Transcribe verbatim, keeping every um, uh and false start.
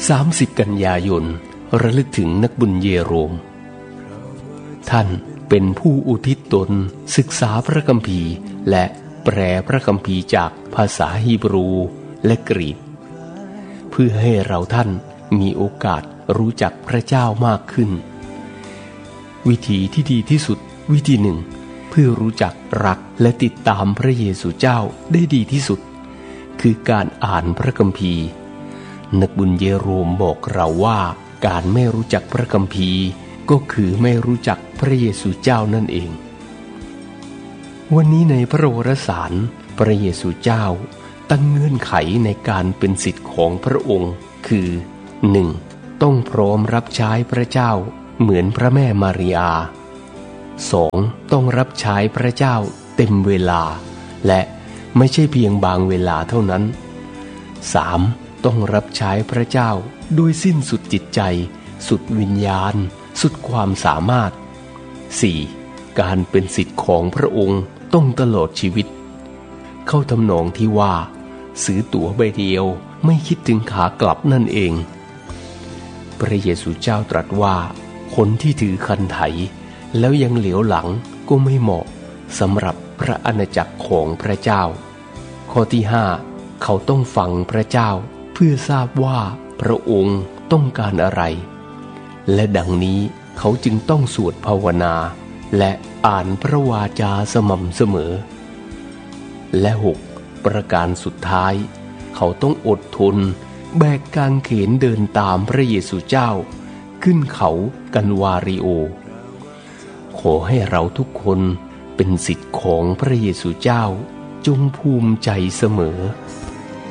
สามสิบกันยายนระลึกถึงนักบุญเยโรมท่านเป็นผู้อุทิศตนศึกษาพระคัมภีร์และแปลพระคัมภีร์จากภาษาฮีบรูและกรีกเพื่อให้เราท่านมีโอกาสรู้จักพระเจ้ามากขึ้นวิธีที่ดีที่สุดวิธีหนึ่งเพื่อรู้จักรักและติดตามพระเยซูเจ้าได้ดีที่สุดคือการอ่านพระคัมภีร์นักบุญเยโรมบอกเราว่าการไม่รู้จักพระคัมภีร์ก็คือไม่รู้จักพระเยซูเจ้านั่นเองวันนี้ในพระวรสารพระเยซูเจ้าตั้งเงื่อนไขในการเป็นศิษย์ของพระองค์คือ หนึ่ง. ต้องพร้อมรับใช้พระเจ้าเหมือนพระแม่มารีอา สอง. ต้องรับใช้พระเจ้าเต็มเวลาและไม่ใช่เพียงบางเวลาเท่านั้น สาม. ต้องรับใช้พระเจ้าโดยสิ้นสุดจิตใจสุดวิญญาณสุดความสามารถ สี่. การเป็นศิษย์ของพระองค์ต้องตลอดชีวิตเข้าทำนองที่ว่าซื้อตั๋วใบเดียวไม่คิดถึงขากลับนั่นเองพระเยซูเจ้าตรัสว่าคนที่ถือคันไถแล้วยังเหลียวหลังก็ไม่เหมาะสำหรับพระอาณาจักรของพระเจ้าข้อที่ห้าเขาต้องฟังพระเจ้าเพื่อทราบว่าพระองค์ต้องการอะไรและดังนี้เขาจึงต้องสวดภาวนาและอ่านพระวาจาสม่ำเสมอและหกประการสุดท้ายเขาต้องอดทนแบกกางเขนเดินตามพระเยซูเจ้าขึ้นเขากันวาริโอขอให้เราทุกคนเป็นศิษย์ของพระเยซูเจ้าจงภูมิใจเสมอ